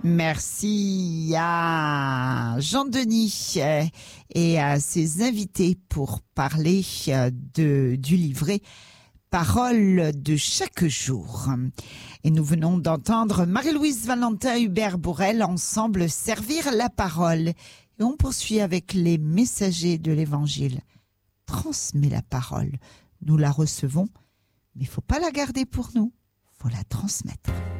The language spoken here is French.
Merci à Jean-Denis et à ses invités pour parler du livret Paroles de chaque jour. Et nous venons d'entendre Marie-Louise Valentin, Hubert Bourrel, ensemble servir la parole. Et on poursuit avec les messagers de l'Évangile. Transmets la parole. Nous la recevons, mais il ne faut pas la garder pour nous, il faut la transmettre.